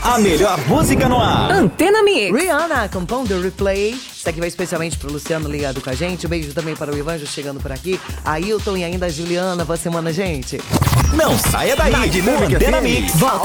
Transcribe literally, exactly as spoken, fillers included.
A melhor música no ar. Antena Mix. Rihanna com Pão de Replay. Isso aqui vai especialmente pro Luciano ligado com a gente. Um beijo também para o Ivanjo chegando por aqui. Ailton e ainda a Juliana. Boa semana, gente. Não saia daí. Na Dinâmica Antena Mix. Volta